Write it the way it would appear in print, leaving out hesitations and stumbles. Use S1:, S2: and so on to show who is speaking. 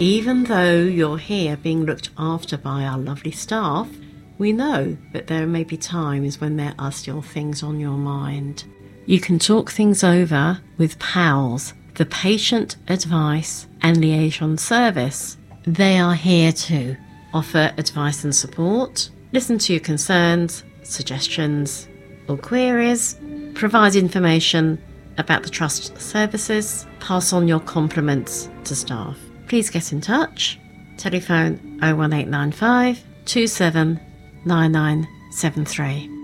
S1: Even though you're here being looked after by our lovely staff, we know that there may be times when there are still things on your mind. You can talk things over with PALS, the Patient Advice and Liaison Service. They are here to offer advice and support, listen to your concerns, suggestions or queries, provide information about the Trust services, pass on your compliments to staff. Please get in touch. Telephone 01895 279973.